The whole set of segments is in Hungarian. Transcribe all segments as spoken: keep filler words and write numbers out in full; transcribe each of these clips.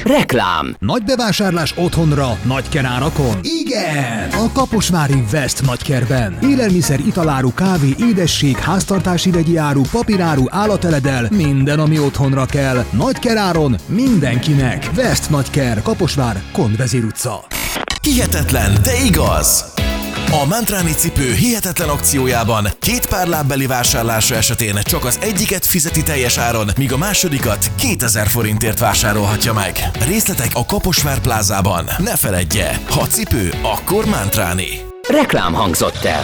Reklám. Nagy bevásárlás otthonra, nagy kerárakon? Igen! A Kaposvári West Nagykerben. Élelmiszer, italáru, kávé, édesség, háztartási vegyi áru, papíráru, állateledel, minden, ami otthonra kell. Nagy keráron mindenkinek. West Nagyker, Kaposvár, Kondvezér utca. Hihetetlen, de igaz! A Mantráni cipő hihetetlen akciójában két pár lábbeli vásárlása esetén csak az egyiket fizeti teljes áron, míg a másodikat kétezer forintért vásárolhatja meg. Részletek a Kaposvár plázában. Ne feledje, ha cipő, akkor Mantráni. Reklám hangzott el.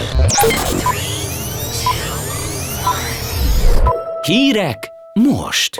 Hírek most.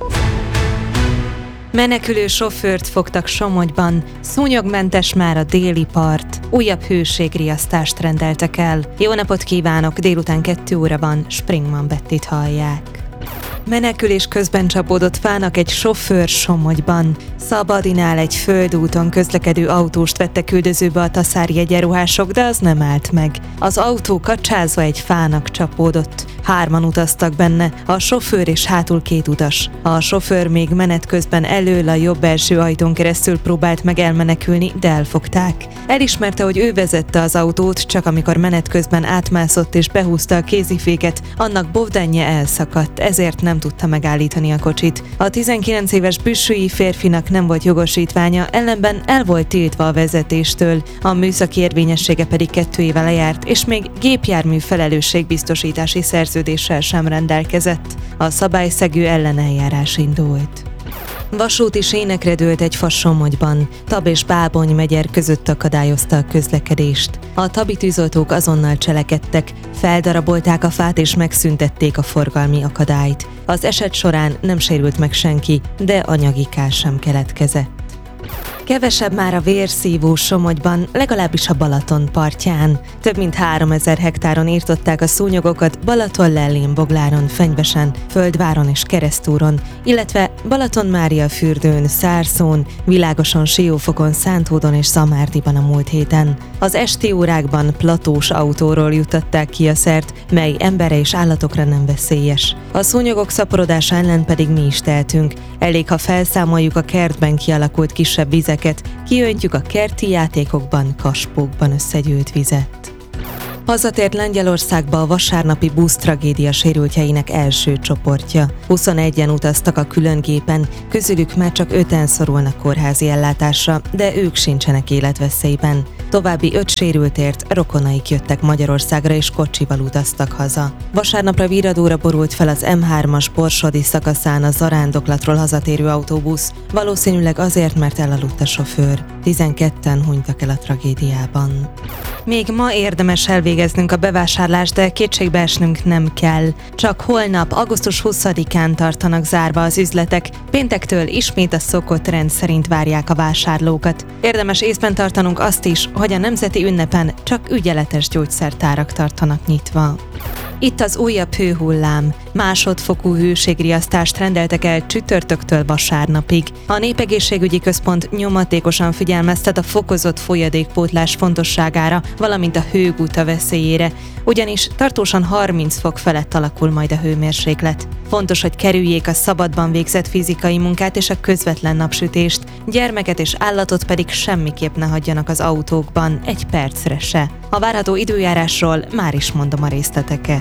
Menekülő sofőrt fogtak Somogyban, szúnyogmentes már a déli part, újabb hőségriasztást rendeltek el. Jó napot kívánok, délután kettő óra van, Springman Bettit hallják. Menekülés közben csapódott fának egy sofőr Somogyban. Szabadinál egy földúton közlekedő autóst vettek üldözőbe a taszári egyenruhások, de az nem állt meg. Az autó kacsázva egy fának csapódott. Hárman utaztak benne, a sofőr és hátul két utas. A sofőr még menet közben elől a jobb első ajtón keresztül próbált meg elmenekülni, de elfogták. Elismerte, hogy ő vezette az autót, csak amikor menet közben átmászott és behúzta a kéziféket, annak bovdánja elszakadt, ezért nem tudta megállítani a kocsit. A tizenkilenc éves büssői férfinak nem volt jogosítványa, ellenben el volt tiltva a vezetéstől, a műszaki érvényessége pedig kettő éve lejárt, és még gépjármű felelősségbiztosítási szerződéssel sem rendelkezett. A szabályszegő ellen eljárás indult. Vasúti sénekre dőlt egy fa Somogyban. Tab és Bábony megyer között akadályozta a közlekedést. A tabi tűzoltók azonnal cselekedtek, feldarabolták a fát és megszüntették a forgalmi akadályt. Az eset során nem sérült meg senki, de anyagi kár sem keletkezett. Kevesebb már a vérszívó Somogyban, legalábbis a Balaton partján. Több mint háromezer hektáron írtották a szúnyogokat Balaton-Lellén, Bogláron, Fenyvesen, Földváron és Keresztúron, illetve Balaton-Mária-fürdőn, Szárszón, Világoson, Siófokon, Szántódon és Szamárdiban a múlt héten. Az esti órákban platós autóról juttatták ki a szert, mely emberre és állatokra nem veszélyes. A szúnyogok szaporodása ellen pedig mi is tehetünk. Elég, ha felszámoljuk a kertben kialakult kisebb vizeket, kiöntjük a kerti játékokban, kaspókban összegyűlt vizet. Hazatért Lengyelországba a vasárnapi busz tragédia sérültjeinek első csoportja. huszonegyen utaztak a különgépen, közülük már csak öten szorulnak kórházi ellátásra, de ők sincsenek életveszélyben. További öt sérültért rokonaik jöttek Magyarországra és kocsival utaztak haza. Vasárnapra virradóra borult fel az em hármas Borsodi szakaszán a zarándoklatról hazatérő autóbusz, valószínűleg azért, mert elaludt a sofőr. tizenketten hunytak el a tragédiában. Még ma érdemes elvégeznünk a bevásárlást, de kétségbe esnünk nem kell. Csak holnap, augusztus huszadikán tartanak zárva az üzletek, péntektől ismét a szokott rend szerint várják a vásárlókat. Érdemes észben tartanunk azt is, hogy a nemzeti ünnepen csak ügyeletes gyógyszertárak tartanak nyitva. Itt az újabb hőhullám. Másodfokú hőségriasztást rendeltek el csütörtöktől vasárnapig. A Népegészségügyi Központ nyomatékosan figyelmeztet a fokozott folyadékpótlás fontosságára, valamint a hőguta veszélyére, ugyanis tartósan harminc fok felett alakul majd a hőmérséklet. Fontos, hogy kerüljék a szabadban végzett fizikai munkát és a közvetlen napsütést, gyermeket és állatot pedig semmiképp ne hagyjanak az autókban, egy percre se. A várható időjárásról már is mondom a részleteket.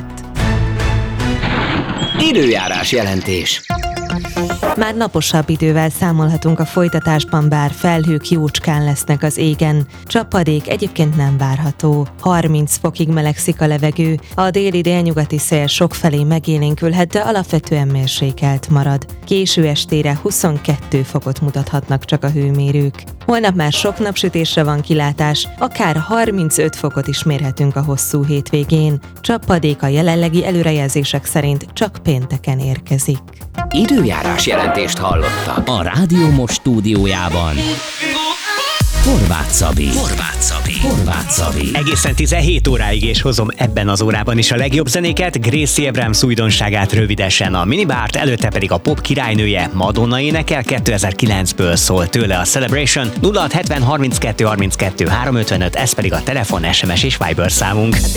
Időjárás jelentés. Már naposabb idővel számolhatunk a folytatásban, bár felhők jócskán lesznek az égen. Csapadék egyébként nem várható. harminc fokig melegszik a levegő, a déli délnyugati szél sokfelé megélénkülhet, de alapvetően mérsékelt marad. Késő estére huszonkettő fokot mutathatnak csak a hőmérők. Holnap már sok napsütésre van kilátás, akár harmincöt fokot is mérhetünk a hosszú hétvégén. Csapadék a jelenlegi előrejelzések szerint csak pénteken érkezik. Időjárás jelentést hallottak a Rádió Most stúdiójában. Horváth Szabi. Horváth Szabi. Horváth Szabi. Egészen tizenhét óráig és hozom ebben az órában is a legjobb zenéket, Gracie Abrams újdonságát rövidesen, a minibárt, előtte pedig a pop királynője Madonna énekel, kétezer-kilencből szól tőle a Celebration. nulla hat hetven harminckettő harminckettő háromszázötvenöt, ez pedig a telefon, es em es és Viber számunk.